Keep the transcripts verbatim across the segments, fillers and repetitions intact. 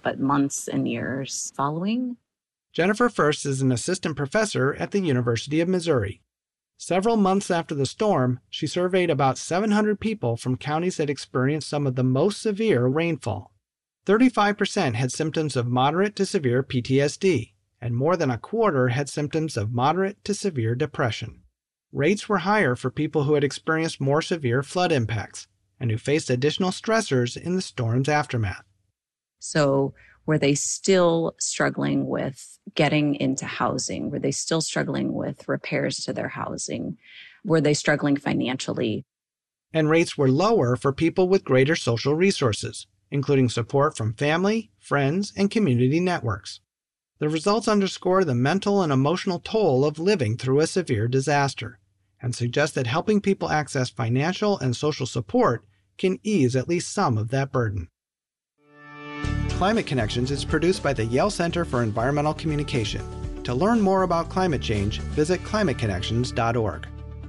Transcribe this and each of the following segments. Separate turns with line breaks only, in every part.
but months and years following.
Jennifer First is an assistant professor at the University of Missouri. Several months after the storm, she surveyed about seven hundred people from counties that experienced some of the most severe rainfall. thirty-five percent had symptoms of moderate to severe P T S D, and more than a quarter had symptoms of moderate to severe depression. Rates were higher for people who had experienced more severe flood impacts and who faced additional stressors in the storm's aftermath.
So were they still struggling with getting into housing? Were they still struggling with repairs to their housing? Were they struggling financially?
And rates were lower for people with greater social resources, including support from family, friends, and community networks. The results underscore the mental and emotional toll of living through a severe disaster and suggest that helping people access financial and social support can ease at least some of that burden. Climate Connections is produced by the Yale Center for Environmental Communication. To learn more about climate change, visit climate connections dot org.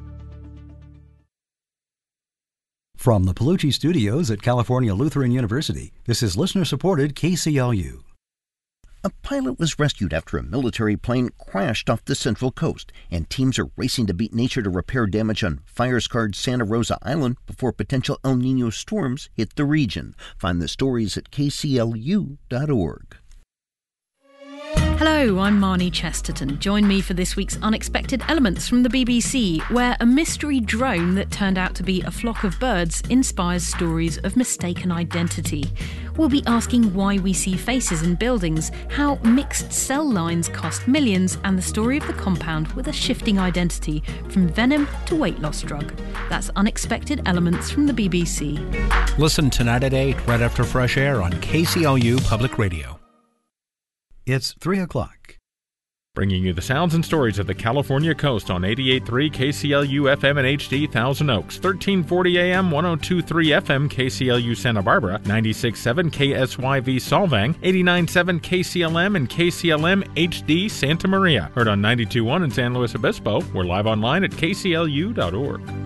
From the Palucci Studios at California Lutheran University, this is listener-supported K C L U.
A pilot was rescued after a military plane crashed off the Central Coast, and teams are racing to beat nature to repair damage on fire-scarred Santa Rosa Island before potential El Niño storms hit the region. Find the stories at K C L U dot org.
Hello, I'm Marnie Chesterton. Join me for this week's Unexpected Elements from the B B C, where a mystery drone that turned out to be a flock of birds inspires stories of mistaken identity. We'll be asking why we see faces in buildings, how mixed cell lines cost millions, and the story of the compound with a shifting identity from venom to weight loss drug. That's Unexpected Elements from the B B C.
Listen tonight at eight, right after Fresh Air on K C L U Public Radio.
It's three o'clock.
Bringing you the sounds and stories of the California coast on eighty-eight point three K C L U F M and H D Thousand Oaks, thirteen forty A M, one oh two point three F M K C L U Santa Barbara, ninety-six point seven K S Y V Solvang, eighty-nine point seven K C L M and K C L M H D Santa Maria. Heard on ninety-two point one in San Luis Obispo. We're live online at K C L U dot org.